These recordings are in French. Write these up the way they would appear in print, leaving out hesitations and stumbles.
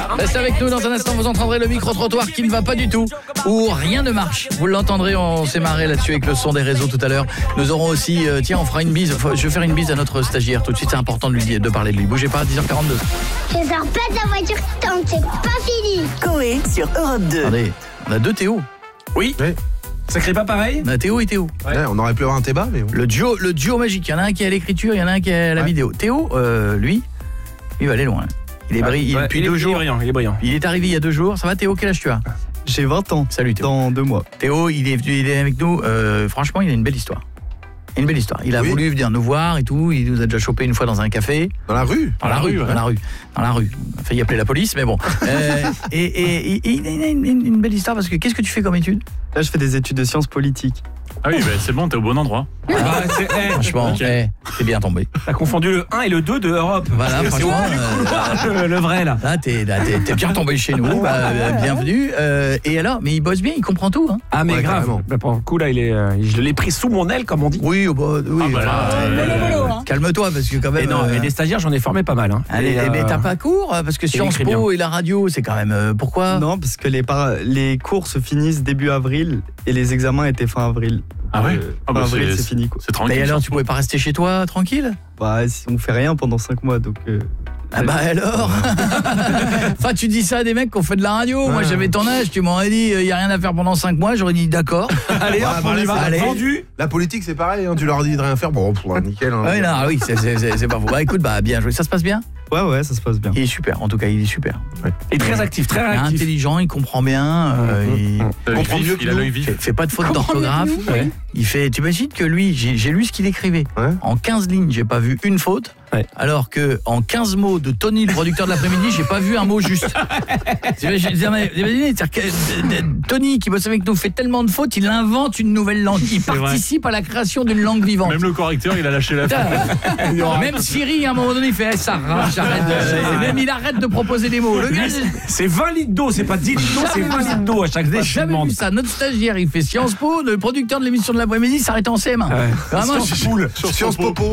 Restez avec nous dans un instant, vous entendrez le micro-trottoir qui ne va pas du tout, où rien ne marche. Vous l'entendrez, on s'est marré là-dessus avec le son des réseaux tout à l'heure. Nous aurons aussi, on fera une bise, je vais faire une bise à notre stagiaire tout de suite, c'est important de parler de lui. Bougez pas, 10h42. Je sors pas de la voiture tant que c'est pas fini. Coé sur Europe 2. Attendez, on a deux Théo. Oui. Ça crée pas pareil? On a Théo et Théo. Ouais, on aurait pu avoir un débat, mais bon. Le duo magique, il y en a un qui est à l'écriture, il y en a un qui est à la vidéo. Théo, lui, il va aller loin. Il est depuis 2 jours. Il est brillant. Il est arrivé il y a 2 jours. Ça va Théo, quel âge tu as? J'ai 20 ans. Salut Théo. Dans 2 mois. Théo, il est avec nous. Franchement, il a une belle histoire. Il a voulu venir nous voir et tout. Il nous a déjà chopé une fois dans un café. Dans la rue. Dans la rue. On a failli appeler la police, mais bon. Et il a une belle histoire parce que qu'est-ce que tu fais comme étude? Là, je fais des études de sciences politiques. Ah oui, c'est bon, t'es au bon endroit. Franchement, c'est bien tombé. T'as confondu le 1 et le 2 de Europe. Voilà, franchement. Le vrai, là. Là, t'es bien tombé chez nous. Bienvenue. Et alors, mais il bosse bien, il comprend tout. Hein. Ah, mais Ouais, grave. carrément. Bah, pour le coup, là, je l'ai pris sous mon aile, comme on dit. Oui. Là, Calme-toi, parce que quand même. Et des stagiaires, j'en ai formé pas mal. Hein. Allez, mais t'as pas cours? Parce que Sciences écrit Po et la radio, c'est quand même. Pourquoi? Non, parce que les cours se finissent début avril et les examens étaient fin avril. Ah ouais? Fin avril, c'est fini, quoi. C'est tranquille. Et alors, tu pouvais pas rester chez toi tranquille? Bah, on fait rien pendant 5 mois, donc... Ah bah alors. Enfin, tu dis ça à des mecs qui ont fait de la radio. Moi, j'avais ton âge, tu m'aurais dit il y a rien à faire pendant 5 mois, j'aurais dit d'accord. Allez, hop, on y va. Allez. Vendu. La politique, c'est pareil, hein, tu leur dis de rien faire, bon, nickel. Hein. Ouais, non, oui, c'est pas faux. Bah écoute, bien joué. Ça se passe bien? Ouais, ça se passe bien. Il est super, en tout cas, il est super. Et très actif, très Il est réactif. intelligent, il comprend bien, il comprend mieux que il a nous. l'œil vif. fait pas de faute d'orthographe. Ouais. Il fait, tu imagines que lui, j'ai lu ce qu'il écrivait. Ouais. En 15 lignes, j'ai pas vu une faute. Ouais. Alors que en 15 mots de Tony, le producteur de l'après-midi, j'ai pas vu un mot juste. Tony, qui bosse avec nous, fait tellement de fautes, il invente une nouvelle langue. Il participe à la création d'une langue vivante. Même le correcteur, il a lâché la Même Siri, à un moment donné, il fait ça rage, j'arrête. Même il arrête de proposer des mots. Le gars, C'est 20 litres d'eau, c'est pas 10 litres d'eau, c'est 20 litres d'eau à chaque fois. j'ai jamais vu ça. Notre stagiaire, il fait Sciences Po, le producteur de l'émission de l'après-midi s'arrête en CM1. Vraiment, Sciences Popo.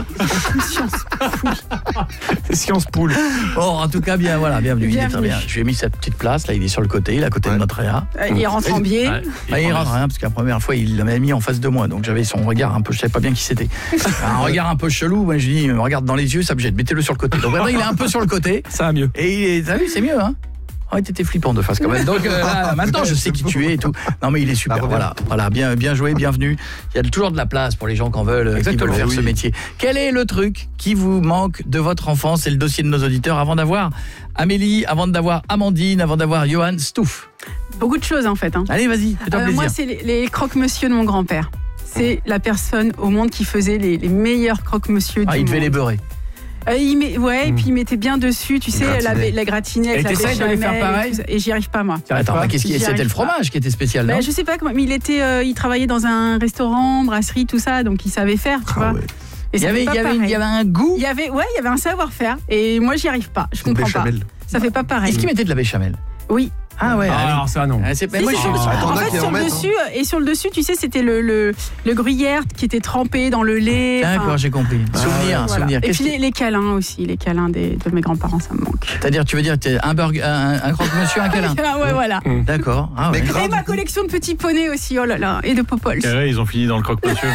Sciences Poule. Bon, en tout cas, bienvenue. Il est très Bienvenue. bien. Je lui ai mis sa petite place, là, il est sur le côté, il est à côté de notre Réa. Il rentre en biais. Il rentre rien, parce que la première fois, il l'avait mis en face de moi, donc j'avais son regard un peu, je savais pas bien qui c'était. Un regard un peu chelou, moi je lui dis, me regarde dans les yeux, ça me jette, mettez-le sur le côté. Donc vraiment, il est un peu sur le côté. Ça va mieux. Et t'as vu, c'est mieux, hein. Oh, t'étais flippant de face quand même. Donc là, maintenant je sais qui tu es et tout. Non mais il est super. Voilà, bien joué, bienvenue. Il y a toujours de la place pour les gens qui veulent faire ce métier. Quel est le truc qui vous manque de votre enfance? C'est le dossier de nos auditeurs avant d'avoir Amélie, avant d'avoir Amandine, avant d'avoir Johan Stouff. Beaucoup de choses en fait. Hein. Allez, vas-y, fais-toi plaisir. Moi, c'est les croque-monsieur de mon grand-père. C'est la personne au monde qui faisait les meilleurs croque-monsieur du monde. Il devait les beurrer. Et puis il mettait bien dessus, tu sais, la gratinée avec Et la t'essayes de les faire pareil? et j'y arrive pas moi. Attends, qu'est-ce J'y c'était arrive le fromage qui était spécial, non? Je sais pas comment, mais il travaillait dans un restaurant, brasserie, tout ça, donc il savait faire, tu vois. Ouais. Et Il y avait un goût. Il y avait un savoir-faire et moi j'y arrive pas, je comprends pas. Ça fait pas pareil. Est-ce qu'il mettait de la béchamel? Oui. Ah ouais. Alors ça non. Moi, En fait, sur le dessus, tu sais, c'était le gruyère qui était trempé dans le lait. D'accord, j'ai compris. Souvenir. Et puis les câlins aussi, les câlins de mes grands-parents, ça me manque. C'est-à-dire, tu veux dire, t'es un burger, un croque-monsieur, un câlin. Ouais, voilà. D'accord. Ah ouais. Et ma collection de petits poneys aussi, oh là là, et de popoles. Ouais, ils ont fini dans le croque-monsieur.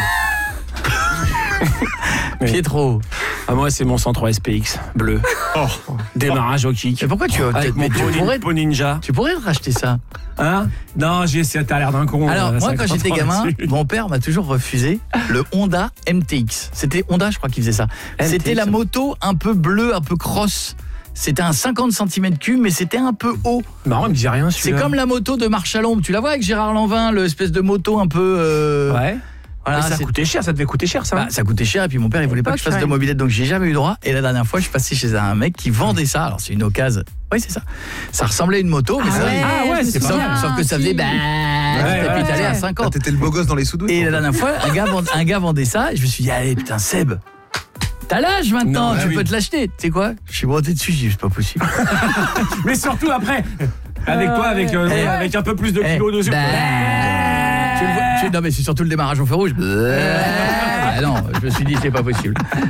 Pietro. Ah, moi, c'est mon 103 SPX bleu. Démarrage au kick. Mais pourquoi tu Avec mon Pony Ninja. Tu pourrais racheter ça. Hein? Non, t'as l'air d'un con. Alors, moi, quand j'étais gamin, là-dessus. mon père m'a toujours refusé le Honda MTX. C'était Honda, je crois, qui faisait ça. C'était la moto un peu bleue, un peu cross. C'était un 50 cm3, mais c'était un peu haut. Marrant, il me dit rien, C'est celui-là. comme la moto de Marche à l'ombre. Tu la vois avec Gérard Lanvin, l'espèce de moto un peu... Ouais. Voilà, Mais ça coûtait cher, ça devait coûter cher, ça. Ça coûtait cher, et puis mon père, il voulait pas que je fasse de mobilette, donc j'ai jamais eu droit. Et la dernière fois, je suis passé chez un mec qui vendait ça. Alors, c'est une occasion. Oui, c'est ça. Ça ressemblait à une moto, mais c'est pas sauf que ça faisait... et puis t'allais à 50. T'étais le beau gosse dans les sous-doués. Et la dernière fois, un gars vendait ça, et je me suis dit, allez, putain, Seb, t'as l'âge maintenant, tu peux te l'acheter. Tu sais quoi? Je suis monté dessus, j'ai dit, c'est pas possible. Mais surtout après, avec quoi? Avec un peu plus de kilos dessus. Tu le vois, non mais c'est surtout le démarrage au feu rouge. Non, je me suis dit c'est pas possible.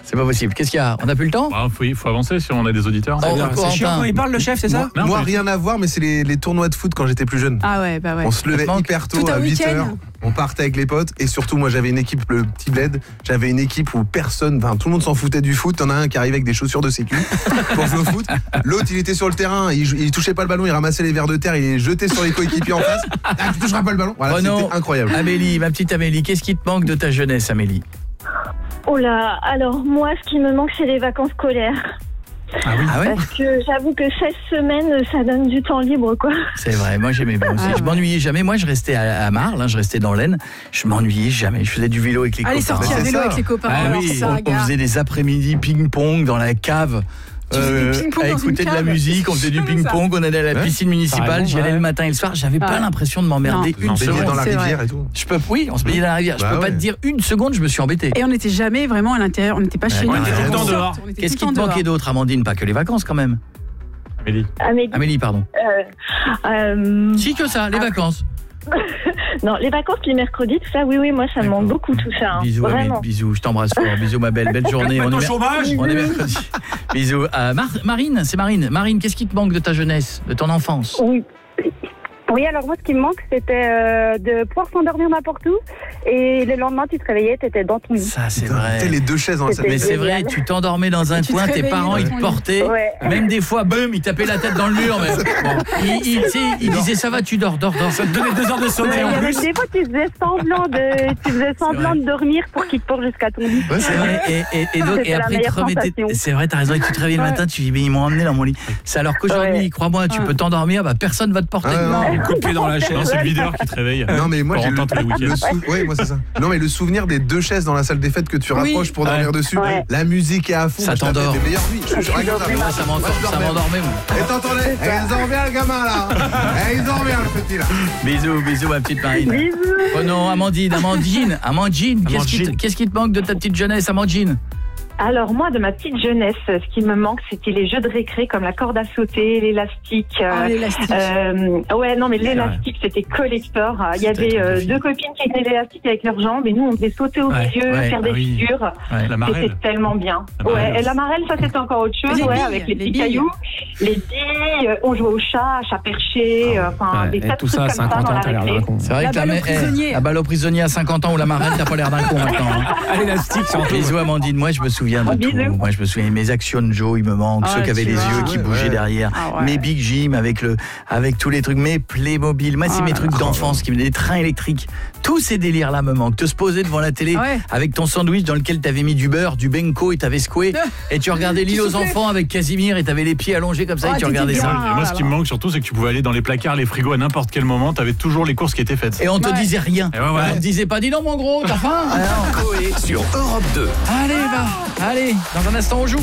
C'est pas possible. Qu'est-ce qu'il y a? On n'a plus le temps? Il faut avancer si on a des auditeurs. C'est chiant quand il parle, le chef, c'est ça? Moi, rien à voir, mais c'est les tournois de foot quand j'étais plus jeune. Ah ouais, bah ouais. On se levait hyper tôt à 8h. On partait avec les potes. Et surtout, moi, j'avais une équipe, le petit bled. J'avais une équipe où tout le monde s'en foutait du foot. T'en as un qui arrivait avec des chaussures de sécu pour jouer au foot. L'autre, il était sur le terrain. Il touchait pas le ballon. Il ramassait les vers de terre. Il les jetait sur les coéquipiers en face. Ah, tu toucheras pas le ballon. Voilà, c'était incroyable. Amélie, ma petite Amélie, qu'est-ce qui te manque de ta jeunesse, Amélie? Oh là, alors moi, ce qui me manque, c'est les vacances scolaires. Ah oui? Ah ouais? Parce que j'avoue que 16 semaines, ça donne du temps libre, quoi. C'est vrai, moi j'aimais bien aussi. Je m'ennuyais jamais. Moi, je restais à Marle, je restais dans l'Aisne. Je m'ennuyais jamais. Je faisais du vélo avec les copains. Allez, sortir à vélo avec les copains. Ah oui, on faisait des après-midi ping-pong dans la cave. À écouter de la musique, on faisait du ping-pong, on allait à la piscine municipale, j'y allais le matin et le soir, j'avais pas l'impression de m'emmerder une seconde. Dans la rivière et tout. Oui, on se baignait dans la rivière. Je peux pas te dire une seconde, je me suis embêté. Et on n'était jamais vraiment à l'intérieur, on n'était pas chez nous. On était tout le temps dehors. Qu'est-ce qui te manquait d'autre, Amandine? Pas que les vacances quand même. Amélie, pardon. Si que ça, les vacances. Non, les vacances, les mercredis, tout ça, oui, moi, ça me manque beaucoup, tout ça. Hein. Bisous, Amélie, bisous, je t'embrasse fort. Bisous, ma belle journée. On est au chômage. On est mercredi. Bisous. Marine, c'est Marine. Marine, qu'est-ce qui te manque de ta jeunesse, de ton enfance? Oui, alors moi, ce qui me manque, c'était de pouvoir s'endormir n'importe où. Et le lendemain, tu te réveillais, tu étais dans ton lit. Ça, c'est vrai. Les deux chaises dans la salle. Mais c'est vrai, tu t'endormais dans un coin, tes parents, ils te portaient. Ouais. Même des fois, boum, ils tapaient la tête dans le mur. Mais bon, ils disaient, ça va, tu dors. Ça te donnait 2 heures de sommeil en plus. Des fois, tu faisais semblant de dormir pour qu'ils te portent jusqu'à ton lit. Ouais, c'est vrai. Et après, ils te remettaient. C'est vrai, t'as raison. Et tu te réveilles le matin, tu dis, mais ils m'ont emmené dans mon lit. C'est alors qu'aujourd'hui, crois-moi, tu peux t'endormir, personne va te porter. Coupé dans la chaise. Non, c'est le videur qui te réveille. Non, mais moi, j'ai le moi, c'est ça. Non, mais le souvenir des 2 chaises dans la salle des fêtes que tu rapproches pour dormir dessus, la musique est à fond. Ça t'endort. Les meilleures nuits. Ça m'endormait, moi. Et t'entendais? Ils en bien le gamin, là. Ils en bien le petit, là. Bisous, ma petite Marine. Bisous. Oh non, Amandine. Qu'est-ce qui te manque de ta petite jeunesse, Amandine? Alors moi, de ma petite jeunesse, ce qui me manque, c'était les jeux de récré comme la corde à sauter, l'élastique. L'élastique. L'élastique, c'était collector. Il y avait 2 copines qui étaient l'élastique avec leurs jambes et nous, on devait sauter au milieu, faire des figures. C'était tellement bien. Et la marelle, ça, c'était encore autre chose. Avec les petits cailloux, les billes, on jouait au chat perché, des tas de trucs comme ça dans la récré. C'est vrai que la balle au prisonnier à 50 ans ou la marelle, t'as pas l'air d'un con maintenant. L'élastique, c'est en tout. Bisous, Amandine. Moi, je me souviens de tout. Moi, je me souviens, mes Action Joe, il me manque, ceux qui avaient les yeux qui bougeaient derrière, mes Big Jim avec tous les trucs, mes Playmobil. Moi, c'est mes trucs d'enfance, les trains électriques. Tous ces délires-là me manquent. Te se poser devant la télé avec ton sandwich dans lequel t'avais mis du beurre, du benko et t'avais secoué, et tu regardais l'île aux enfants avec Casimir et t'avais les pieds allongés comme ça et tu regardais ça. Et moi, ce qui me manque surtout, c'est que tu pouvais aller dans les placards, les frigos à n'importe quel moment, t'avais toujours les courses qui étaient faites. Et on te disait rien. On te disait pas, dis non, mon gros, t'as faim? Coé sur Europe 2. Allez, dans un instant on joue.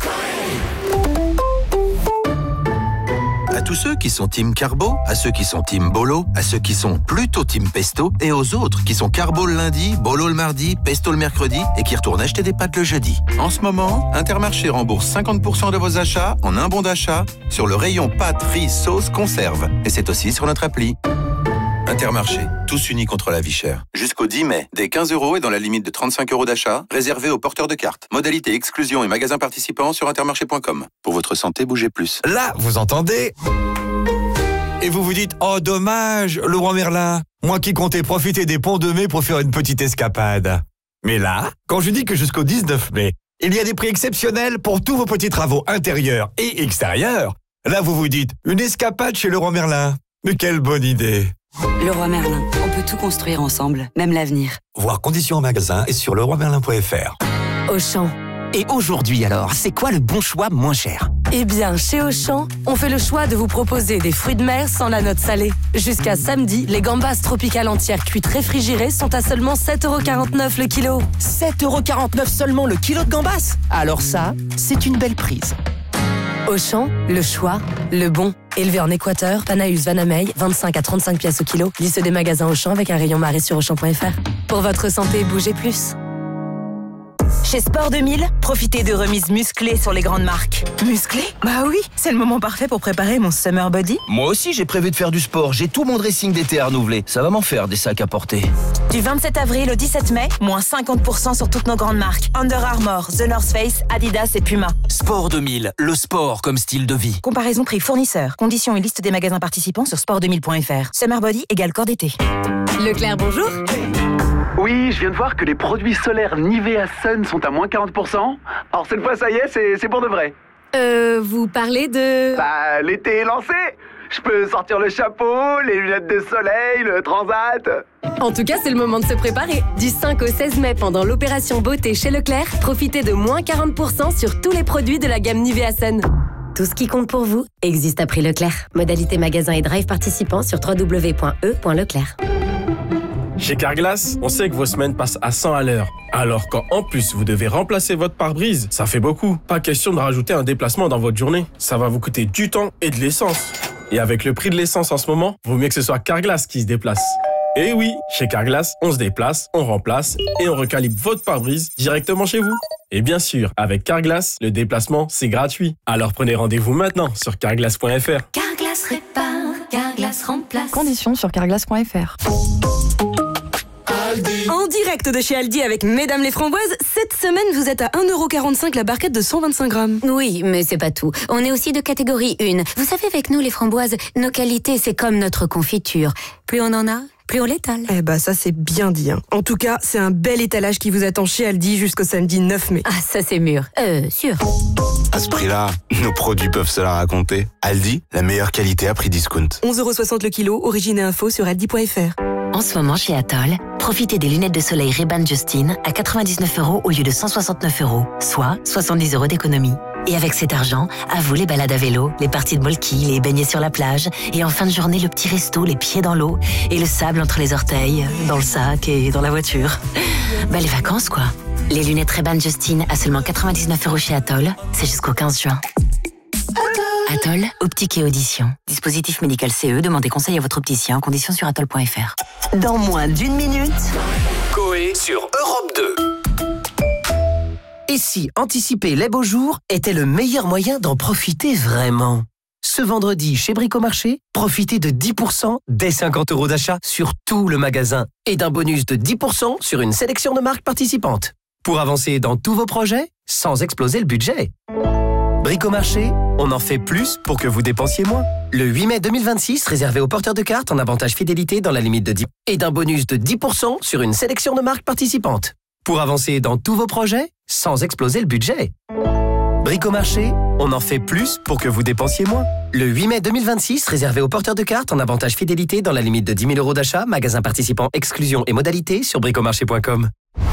À tous ceux qui sont team carbo, à ceux qui sont team bolo, à ceux qui sont plutôt team pesto et aux autres qui sont carbo le lundi, bolo le mardi, pesto le mercredi et qui retournent acheter des pâtes le jeudi. En ce moment, Intermarché rembourse 50% de vos achats en un bon d'achat sur le rayon pâtes, riz, sauce, conserve. Et c'est aussi sur notre appli. Intermarché, tous unis contre la vie chère. Jusqu'au 10 mai, dès 15 € et dans la limite de 35 € d'achat, réservé aux porteurs de cartes. Modalité exclusion et magasins participants sur intermarché.com. Pour votre santé, bougez plus. Là, vous entendez? Et vous vous dites, oh dommage, Leroy Merlin, moi qui comptais profiter des ponts de mai pour faire une petite escapade. Mais là, quand je dis que jusqu'au 19 mai, il y a des prix exceptionnels pour tous vos petits travaux intérieurs et extérieurs, là vous vous dites, une escapade chez Leroy Merlin. Mais quelle bonne idée! Leroy Merlin, on peut tout construire ensemble, même l'avenir. Voir conditions en magasin et sur leroymerlin.fr. Auchan. Et aujourd'hui alors, c'est quoi le bon choix moins cher? Eh bien, chez Auchan, on fait le choix de vous proposer des fruits de mer sans la note salée. Jusqu'à samedi, les gambas tropicales entières cuites réfrigérées sont à seulement 7,49 € le kilo. 7,49 € seulement le kilo de gambas? Alors ça, c'est une belle prise. Auchan, le choix, le bon. Élevé en Équateur, Panaus Vanamey, 25 à 35 pièces au kilo. Liste des magasins Auchan avec un rayon marée sur Auchan.fr. Pour votre santé, bougez plus. Chez Sport 2000, profitez de remises musclées sur les grandes marques. Musclées ? Bah oui, c'est le moment parfait pour préparer mon summer body. Moi aussi, j'ai prévu de faire du sport. J'ai tout mon dressing d'été à renouveler. Ça va m'en faire des sacs à porter. Du 27 avril au 17 mai, moins 50% sur toutes nos grandes marques. Under Armour, The North Face, Adidas et Puma. Sport 2000, le sport comme style de vie. Comparaison prix fournisseur. Conditions et liste des magasins participants sur sport2000.fr. Summer body égale corps d'été. Leclerc, bonjour. Oui, je viens de voir que les produits solaires Nivea Sun sont à moins 40%. Alors cette fois, ça y est, c'est pour de vrai. Vous parlez de... Bah, l'été est lancé. Je peux sortir le chapeau, les lunettes de soleil, le transat. En tout cas, c'est le moment de se préparer. Du 5 au 16 mai, pendant l'opération beauté chez Leclerc, profitez de moins 40% sur tous les produits de la gamme Nivea Sun. Tout ce qui compte pour vous existe à prix Leclerc. Modalité magasin et drive participants sur www.e.leclerc. Chez Carglass, on sait que vos semaines passent à 100 à l'heure. Alors quand en plus vous devez remplacer votre pare-brise, ça fait beaucoup. Pas question de rajouter un déplacement dans votre journée. Ça va vous coûter du temps et de l'essence. Et avec le prix de l'essence en ce moment, vaut mieux que ce soit Carglass qui se déplace. Et oui, chez Carglass, on se déplace, on remplace et on recalibre votre pare-brise directement chez vous. Et bien sûr, avec Carglass, le déplacement, c'est gratuit. Alors prenez rendez-vous maintenant sur carglass.fr. Carglass répare, Carglass remplace. Conditions sur carglass.fr. En direct de chez Aldi avec Mesdames les Framboises, cette semaine vous êtes à 1,45€ la barquette de 125 grammes. Oui, mais c'est pas tout. On est aussi de catégorie 1. Vous savez, avec nous les framboises, nos qualités c'est comme notre confiture. Plus on en a, plus on l'étale. Eh bah ça c'est bien dit. Hein. En tout cas, c'est un bel étalage qui vous attend chez Aldi jusqu'au samedi 9 mai. Ah ça c'est mûr. Sûr. À ce prix-là, nos produits peuvent se la raconter. Aldi, la meilleure qualité à prix discount. 11,60€ le kilo, origine et info sur aldi.fr. En ce moment chez Atoll, profitez des lunettes de soleil Ray-Ban Justine à 99€ au lieu de 169€, soit 70€ d'économie. Et avec cet argent, à vous les balades à vélo, les parties de molki, les baignets sur la plage, et en fin de journée le petit resto, les pieds dans l'eau, et le sable entre les orteils, dans le sac et dans la voiture. Bah les vacances quoi. Les lunettes Ray-Ban Justine à seulement 99€ chez Atoll, c'est jusqu'au 15 juin. Atoll, optique et audition. Dispositif médical CE, demandez conseil à votre opticien, conditions sur atoll.fr. Dans moins d'une minute, Coé sur Europe 2. Et si anticiper les beaux jours était le meilleur moyen d'en profiter vraiment? Ce vendredi, chez Bricomarché, profitez de 10% dès 50€ d'achat sur tout le magasin et d'un bonus de 10% sur une sélection de marques participantes. Pour avancer dans tous vos projets, sans exploser le budget. Bricomarché, on en fait plus pour que vous dépensiez moins. Le 8 mai 2026, réservé aux porteurs de cartes en avantage fidélité dans la limite de 10 et d'un bonus de 10% sur une sélection de marques participantes. Pour avancer dans tous vos projets, sans exploser le budget. Bricomarché, on en fait plus pour que vous dépensiez moins. Le 8 mai 2026, réservé aux porteurs de cartes en avantage fidélité dans la limite de 10 000€ d'achat, magasin participant, exclusion et modalités sur bricomarché.com.